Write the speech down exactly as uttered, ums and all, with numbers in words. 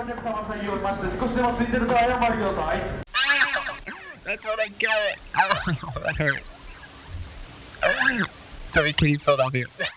That's what I get. Oh, that hurt. Sorry, Katie Philadelphia.